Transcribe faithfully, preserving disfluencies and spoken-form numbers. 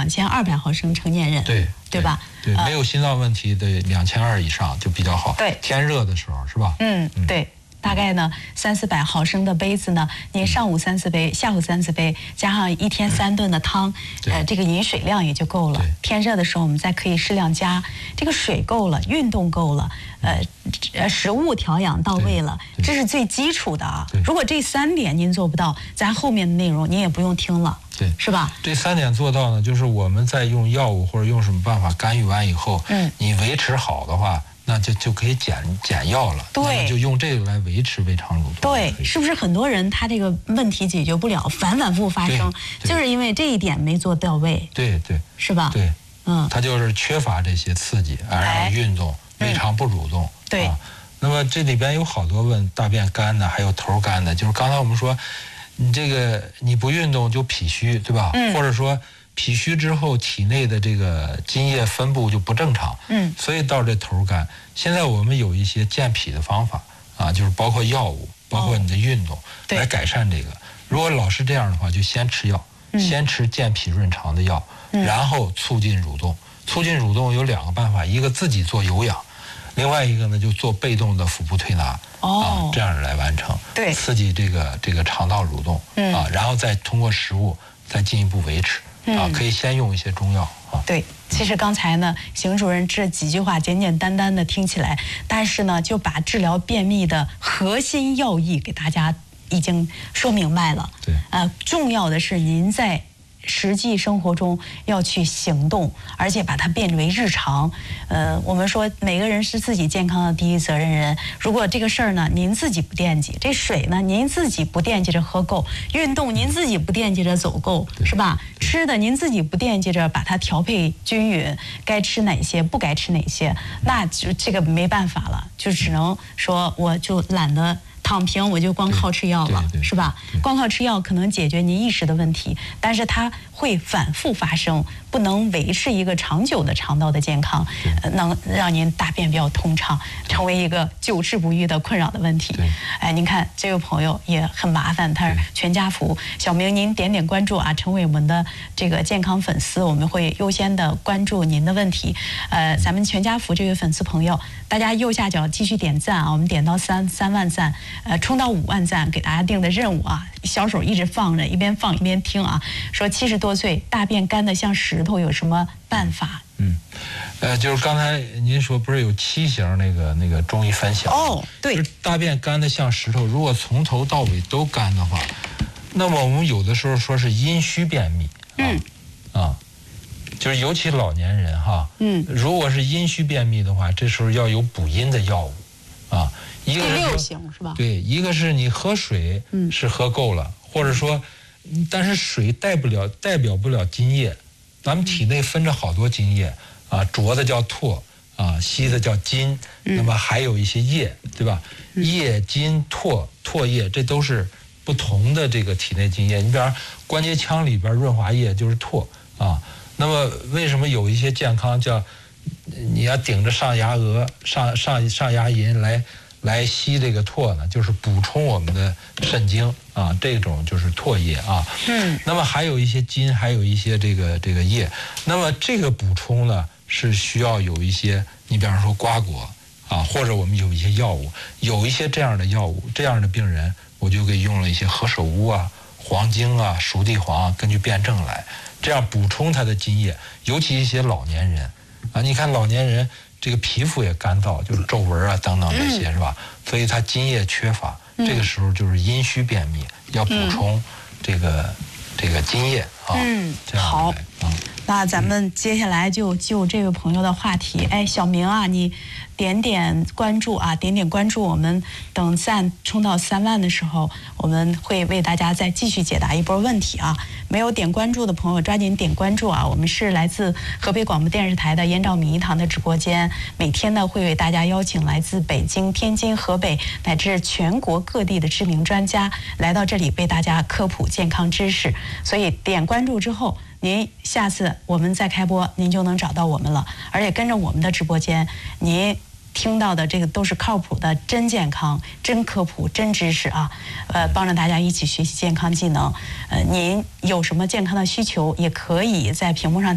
两千二百毫升成年人， 对对吧？ 对，没有心脏问题的两千二以上就比较好。 对， 天热的时候是吧？ 嗯，对。大概呢，三四百毫升的杯子呢，您上午三四杯，下午三四杯，加上一天三顿的汤，呃，这个饮水量也就够了。天热的时候，我们再可以适量加。这个水够了，运动够了，呃，呃，食物调养到位了，这是最基础的啊。如果这三点您做不到，咱后面的内容您也不用听了， 对， 是吧？ 这三点做到呢，就是我们在用药物或者用什么办法干预完以后，嗯，你维持好的话。那就就可以减减药了， 对， 就用这个来维持胃肠蠕动。 对，是不是很多人他这个问题解决不了，反反复复发生，就是因为这一点没做到位。 对对， 是吧？ 对， 嗯， 他就是缺乏这些刺激，而让运动，胃肠不蠕动。 对、 啊，那么这里边有好多问大便干的，还有头干的，就是刚才我们说，你这个你不运动就脾虚，对吧？嗯，或者说。脾虚之后，体内的这个津液分布就不正常，嗯，所以到这头干。现在我们有一些健脾的方法啊，就是包括药物，包括你的运动，来改善这个。如果老是这样的话，就先吃药，嗯、先吃健脾润肠的药，嗯、然后促进蠕动。促进蠕动有两个办法，一个自己做有氧，另外一个呢就做被动的腹部推拿，哦、啊，这样来完成， 对， 刺激这个这个肠道蠕动，嗯、啊，然后再通过食物再进一步维持。啊，可以先用一些中药啊。 对，其实刚才呢，邢主任这几句话简简单单的听起来，但是呢，就把治疗便秘的核心要义给大家已经说明白了。 对， 呃，重要的是您在实际生活中要去行动，而且把它变为日常。呃，我们说每个人是自己健康的第一责任人。如果这个事儿呢，您自己不惦记，这水呢，您自己不惦记着喝够，运动您自己不惦记着走够，是吧？吃的您自己不惦记着把它调配均匀，该吃哪些，不该吃哪些，那就这个没办法了，就只能说我就懒得。躺平我就光靠吃药了，是吧？光靠吃药可能解决您一时的问题，但是它会反复发生，不能维持一个长久的肠道的健康，呃、能让您大便比较通畅，成为一个久治不愈的困扰的问题。哎，您看这位朋友也很麻烦，他是全家福。小明，您点点关注啊，成为我们的这个健康粉丝，我们会优先的关注您的问题。呃，咱们全家福这位粉丝朋友，大家右下角继续点赞啊，我们点到三三万赞。呃，冲到五万赞，给大家定的任务啊，小手一直放着，一边放一边听啊。说七十多岁大便干得像石头，有什么办法？ 嗯，呃，就是刚才您说不是有七型那个那个中医分享哦，对， 就是大便干得像石头，如果从头到尾都干的话，那么我们有的时候说是阴虚便秘，啊、嗯，啊，就是尤其老年人哈，嗯，如果是阴虚便秘的话，这时候要有补阴的药物，啊。一个第六型是吧？ 对，一个是你喝水是喝够了，嗯、或者说，但是水代不了代表不了津液，咱们体内分着好多津液啊，浊的叫唾啊，稀的叫津，嗯、那么还有一些液，对吧？嗯、液、津、唾、唾液，这都是不同的这个体内津液。你比方关节腔里边润滑液就是唾啊，那么为什么有一些健康叫你要顶着上牙颚、上上上牙龈来？来吸这个唾呢，就是补充我们的肾精啊，这种就是唾液啊。嗯。那么还有一些津，还有一些这个这个液。那么这个补充呢，是需要有一些，你比方说瓜果啊，或者我们有一些药物，有一些这样的药物，这样的病人，我就给用了一些何首乌啊、黄精啊、熟地黄啊，根据辩证来，这样补充他的津液，尤其一些老年人啊，你看老年人。这个皮肤也干燥，就是皱纹啊等等这些、嗯、是吧？所以它津液缺乏，嗯、这个时候就是阴虚便秘，要补充这个、嗯、这个津液啊。嗯，这样好。 啊， 那咱们接下来就就这位朋友的话题，哎，小明啊，你点点关注啊，点点关注，我们等赞冲到三万的时候，我们会为大家再继续解答一波问题啊。没有点关注的朋友，抓紧点关注啊！我们是来自河北广播电视台的燕赵米一堂的直播间，每天呢会为大家邀请来自北京、天津、河北乃至全国各地的知名专家来到这里为大家科普健康知识。所以点关注之后，您下次我们再开播，您就能找到我们了。而且跟着我们的直播间，您听到的这个都是靠谱的真健康、真科普、真知识啊！呃，帮着大家一起学习健康技能。呃，您有什么健康的需求，也可以在屏幕上。